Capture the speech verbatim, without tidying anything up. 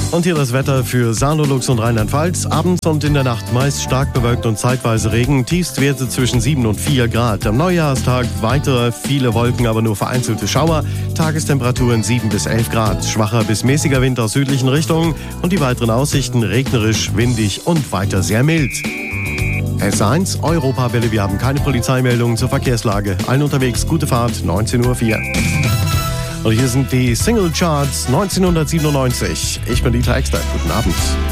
Und hier das Wetter für Saarlouis und Rheinland-Pfalz. Abends und in der Nacht meist stark bewölkt und zeitweise Regen. Tiefstwerte zwischen sieben und vier Grad. Am Neujahrstag weitere viele Wolken, aber nur vereinzelte Schauer. Tagestemperaturen sieben bis elf Grad. Schwacher bis mäßiger Wind aus südlichen Richtungen. Und die weiteren Aussichten regnerisch, windig und weiter sehr mild. S eins Europawelle, wir haben keine Polizeimeldungen zur Verkehrslage. Allen unterwegs, gute Fahrt, neunzehn Uhr vier. Und hier sind die Single Charts neunzehnhundertsiebenundneunzig. Ich bin Dieter Exter. Guten Abend.